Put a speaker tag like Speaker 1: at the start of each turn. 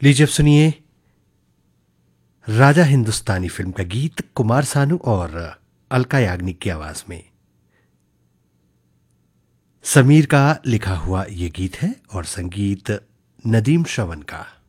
Speaker 1: लीजिए अब सुनिए राजा हिंदुस्तानी फिल्म का गीत कुमार सानू और अलका याग्निक की आवाज में। समीर का लिखा हुआ यह गीत है और संगीत नदीम श्रवण का।